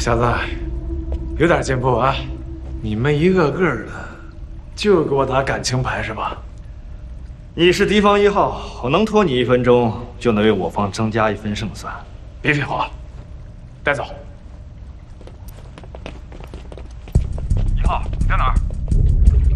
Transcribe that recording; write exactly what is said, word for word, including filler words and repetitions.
小子，有点进步啊！你们一个个的就给我打感情牌是吧？ 你是敌方一号，我能拖你一分钟，就能为我方增加一分胜算。 别废话，带走。 一号，你在哪儿？